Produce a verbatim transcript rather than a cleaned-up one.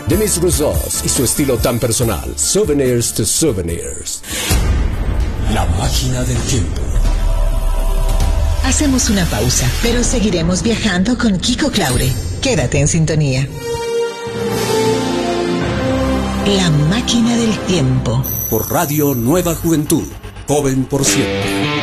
Demis Roussos y su estilo tan personal. Souvenirs to Souvenirs. La máquina del tiempo. Hacemos una pausa, pero seguiremos viajando con Kiko Claure. Quédate en sintonía. La máquina del tiempo. Por Radio Nueva Juventud. Joven por siempre.